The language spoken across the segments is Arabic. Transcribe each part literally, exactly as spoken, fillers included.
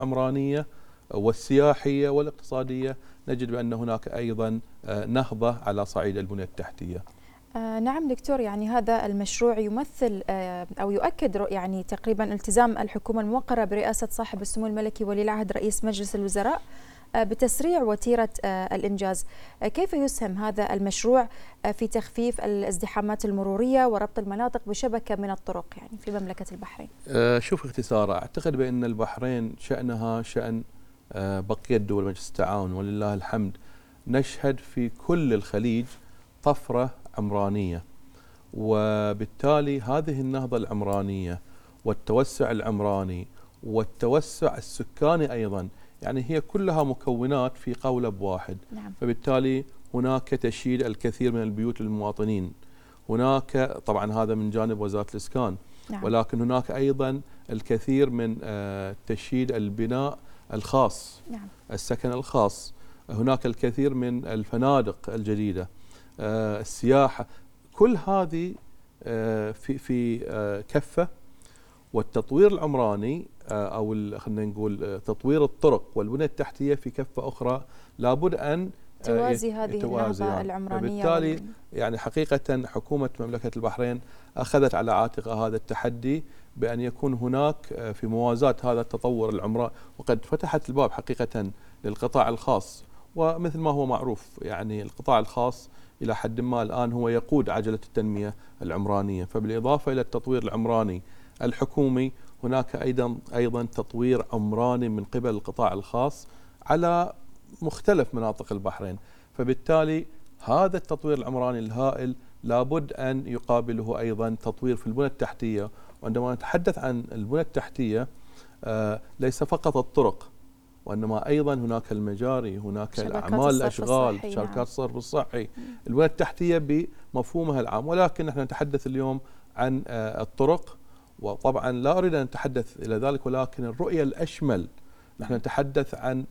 العمرانية والسياحية والاقتصادية نجد بأن هناك أيضا نهضة على صعيد البنية التحتية. آه نعم دكتور، يعني هذا المشروع يمثل آه أو يؤكد يعني تقريبا التزام الحكومة الموقرة برئاسة صاحب السمو الملكي ولي العهد رئيس مجلس الوزراء آه بتسريع وتيرة آه الإنجاز. آه كيف يسهم هذا المشروع آه في تخفيف الازدحامات المرورية وربط المناطق بشبكة من الطرق يعني في مملكة البحرين؟ آه شوف اختصارا، أعتقد بأن البحرين شأنها شأن آه بقية دول مجلس التعاون، ولله الحمد نشهد في كل الخليج طفرة عمرانية، وبالتالي هذه النهضة العمرانية والتوسع العمراني والتوسع السكاني أيضا، يعني هي كلها مكونات في قولب واحد. نعم. فبالتالي هناك تشييد الكثير من البيوت للمواطنين، هناك طبعا هذا من جانب وزارة الإسكان. نعم. ولكن هناك أيضا الكثير من تشييد البناء الخاص. نعم. السكن الخاص، هناك الكثير من الفنادق الجديدة، السياحة، كل هذه في في كفة. والتطوير العمراني أو خلينا نقول تطوير الطرق والبنية التحتية في كفة أخرى لابد أن توازي هذه النهضة العمرانية. فبالتالي يعني حقيقة حكومة مملكة البحرين أخذت على عاتقها هذا التحدي بأن يكون هناك في موازاة هذا التطور العمراني، وقد فتحت الباب حقيقة للقطاع الخاص. ومثل ما هو معروف يعني القطاع الخاص إلى حد ما الآن هو يقود عجلة التنمية العمرانية. فبالإضافة إلى التطوير العمراني الحكومي هناك أيضا أيضا تطوير عمراني من قبل القطاع الخاص على مختلف مناطق البحرين. فبالتالي هذا التطوير العمراني الهائل لابد أن يقابله أيضا تطوير في البنى التحتية. وعندما نتحدث عن البنى التحتية آه ليس فقط الطرق، وإنما أيضا هناك المجاري، هناك الأعمال الأشغال، شركات الصرف الصحي، البنية التحتية بمفهومها العام. ولكن نحن نتحدث اليوم عن الطرق، وطبعا لا أريد أن أتحدث إلى ذلك، ولكن الرؤية الأشمل نحن نتحدث عن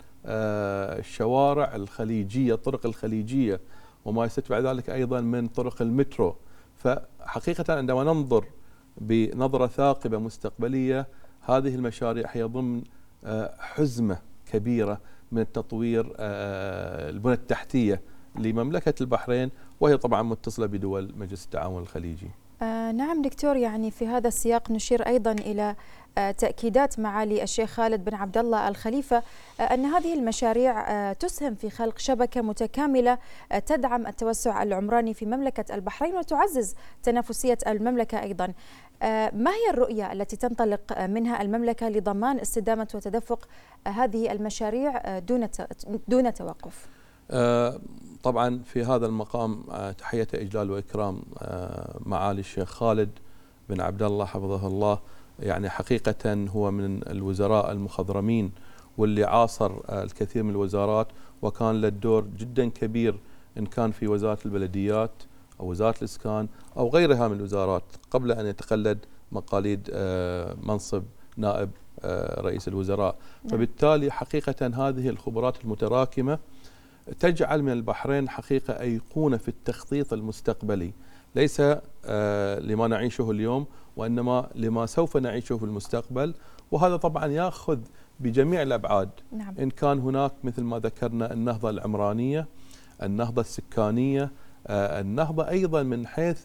الشوارع الخليجية، الطرق الخليجية، وما يستتبع ذلك أيضا من طرق المترو. فحقيقة عندما ننظر بنظرة ثاقبة مستقبلية هذه المشاريع هي ضمن حزمة كبيرة من التطوير البنى التحتية لمملكة البحرين، وهي طبعا متصلة بدول مجلس التعاون الخليجي. آه نعم دكتور، يعني في هذا السياق نشير أيضا إلى آه تأكيدات معالي الشيخ خالد بن عبد الله الخليفة آه أن هذه المشاريع آه تسهم في خلق شبكة متكاملة آه تدعم التوسع العمراني في مملكة البحرين وتعزز تنافسية المملكة أيضا. آه ما هي الرؤية التي تنطلق منها المملكة لضمان استدامة وتدفق آه هذه المشاريع آه دون دون توقف؟ آه طبعا في هذا المقام تحية إجلال وإكرام معالي الشيخ خالد بن عبد الله حفظه الله. يعني حقيقة هو من الوزراء المخضرمين واللي عاصر الكثير من الوزارات، وكان له دور جدا كبير إن كان في وزارة البلديات أو وزارة الإسكان أو غيرها من الوزارات قبل أن يتقلد مقاليد منصب نائب رئيس الوزراء. فبالتالي حقيقة هذه الخبرات المتراكمة تجعل من البحرين حقيقة أيقونة في التخطيط المستقبلي، ليس لما نعيشه اليوم وإنما لما سوف نعيشه في المستقبل. وهذا طبعا يأخذ بجميع الأبعاد. نعم. إن كان هناك مثل ما ذكرنا النهضة العمرانية، النهضة السكانية، النهضة أيضا من حيث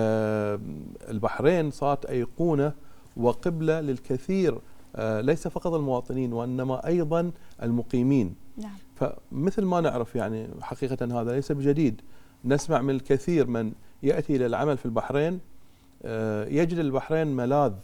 البحرين صارت أيقونة وقبلة للكثير، ليس فقط المواطنين وإنما أيضا المقيمين. نعم. فمثل ما نعرف يعني حقيقة هذا ليس بجديد، نسمع من الكثير من يأتي إلى العمل في البحرين يجد البحرين ملاذ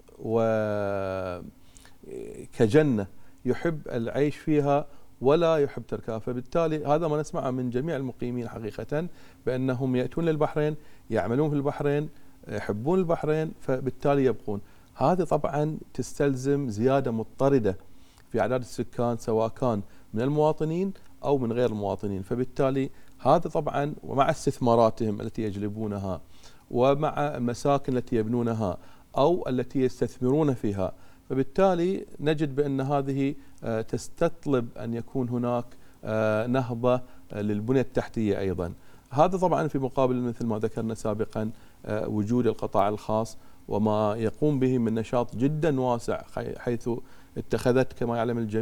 وكجنة يحب العيش فيها ولا يحب تركها. فبالتالي هذا ما نسمعه من جميع المقيمين حقيقة، بأنهم يأتون للبحرين، يعملون في البحرين، يحبون البحرين، فبالتالي يبقون. هذه طبعا تستلزم زيادة مضطردة في أعداد السكان سواء كان من المواطنين أو من غير المواطنين. فبالتالي هذا طبعا ومع استثماراتهم التي يجلبونها ومع المساكن التي يبنونها أو التي يستثمرون فيها، فبالتالي نجد بأن هذه تستطلب أن يكون هناك نهضة للبنية التحتية أيضا. هذا طبعا في مقابل مثل ما ذكرنا سابقا وجود القطاع الخاص وما يقوم به من نشاط جدا واسع، حيث اتخذت كما يعلم الجميع